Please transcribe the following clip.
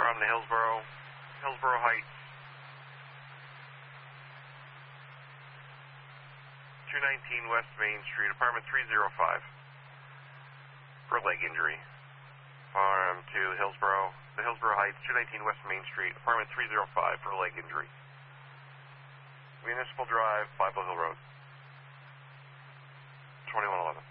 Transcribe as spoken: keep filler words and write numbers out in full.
from the Hillsborough, Hillsborough Heights. two nineteen West Main Street, apartment three oh five. For leg injury. Farm to Hillsborough, the Hillsborough Heights, two nineteen West Main Street, apartment three oh five for leg injury. Municipal Drive, Bible Hill Road. twenty-one eleven.